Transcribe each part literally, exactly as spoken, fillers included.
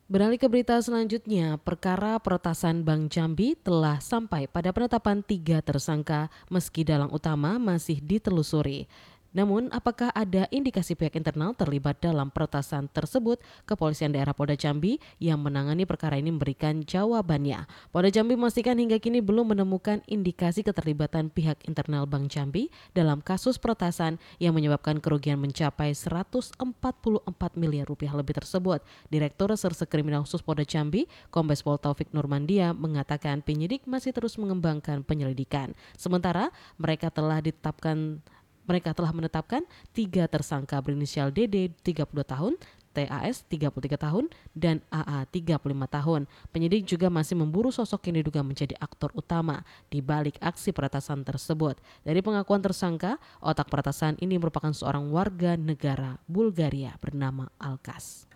Beralih ke berita selanjutnya, perkara peretasan Bank Jambi telah sampai pada penetapan tiga tersangka meski dalang utama masih ditelusuri. Namun, apakah ada indikasi pihak internal terlibat dalam peretasan tersebut? Kepolisian Daerah Polda Jambi yang menangani perkara ini memberikan jawabannya. Polda Jambi memastikan hingga kini belum menemukan indikasi keterlibatan pihak internal Bank Jambi dalam kasus peretasan yang menyebabkan kerugian mencapai seratus empat puluh empat miliar rupiah lebih tersebut. Direktur Reserse Kriminal Khusus Polda Jambi, Kombes Pol Taufik Nurmandia, mengatakan penyidik masih terus mengembangkan penyelidikan. Sementara mereka telah ditetapkan Mereka telah menetapkan tiga tersangka berinisial D D tiga puluh tahun, T A S tiga puluh tiga tahun, dan A A tiga puluh lima tahun. Penyidik juga masih memburu sosok yang diduga menjadi aktor utama di balik aksi peretasan tersebut. Dari pengakuan tersangka, otak peretasan ini merupakan seorang warga negara Bulgaria bernama Alkas.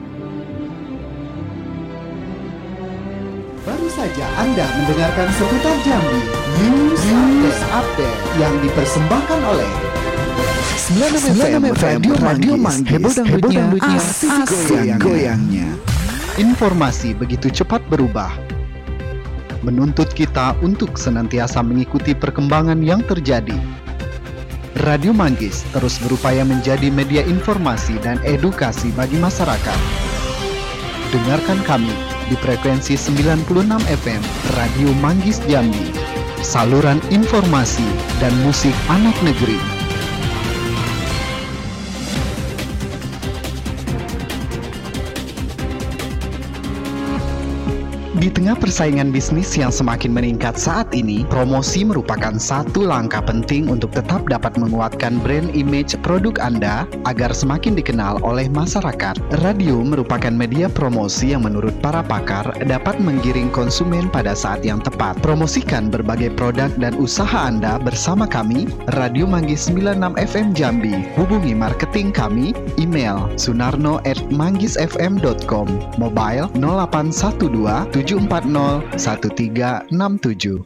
Baru saja Anda mendengarkan seputar Jambi News, News Update yang dipersembahkan oleh sembilan puluh enam F M Radio Manggis. Heboh dangdutnya, asik goyang-goyangnya. Informasi begitu cepat berubah, menuntut kita untuk senantiasa mengikuti perkembangan yang terjadi. Radio Manggis terus berupaya menjadi media informasi dan edukasi bagi masyarakat. Dengarkan kami di frekuensi sembilan puluh enam F M Radio Manggis Jambi, saluran informasi dan musik anak negeri. Di tengah persaingan bisnis yang semakin meningkat saat ini, promosi merupakan satu langkah penting untuk tetap dapat menguatkan brand image produk Anda agar semakin dikenal oleh masyarakat. Radio merupakan media promosi yang menurut para pakar dapat menggiring konsumen pada saat yang tepat. Promosikan berbagai produk dan usaha Anda bersama kami, Radio Manggis sembilan puluh enam F M Jambi. Hubungi marketing kami, email sunarno at manggisfm dot com, mobile nol delapan satu dua tujuh empat nol satu tiga enam tujuh.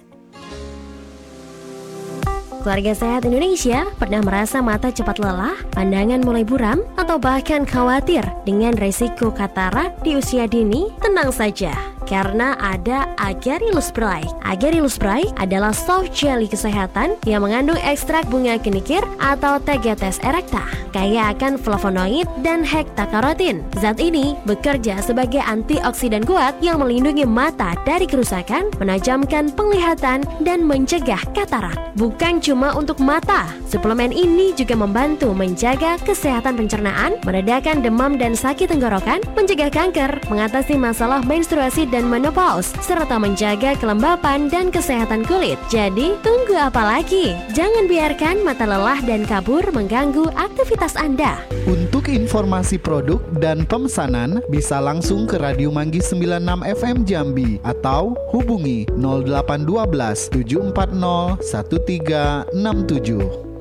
Keluarga Sehat Indonesia pernah merasa mata cepat lelah, pandangan mulai buram, atau bahkan khawatir dengan resiko katarak di usia dini? Tenang saja, karena ada Agarylus Bright. Agarylus Bright adalah soft jelly kesehatan yang mengandung ekstrak bunga kenikir atau Tegetes erecta, kaya akan flavonoid dan hekta-karotin. Zat ini bekerja sebagai antioksidan kuat yang melindungi mata dari kerusakan, menajamkan penglihatan, dan mencegah katarak. Bukan cuma untuk mata, suplemen ini juga membantu menjaga kesehatan pencernaan, meredakan demam dan sakit tenggorokan, mencegah kanker, mengatasi masalah menstruasi dan menopause, serta menjaga kelembapan dan kesehatan kulit. Jadi, tunggu apa lagi? Jangan biarkan mata lelah dan kabur mengganggu aktivitas Anda. Untuk informasi produk dan pemesanan bisa langsung ke Radio Manggis sembilan puluh enam F M Jambi atau hubungi nol delapan satu dua tujuh empat nol satu tiga enam tujuh.